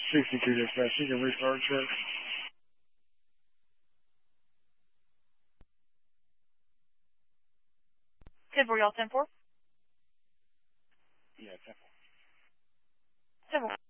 62 dispatch, you can restart check. Tidwell, y'all 10-4? Yeah, 10-4. 10-4.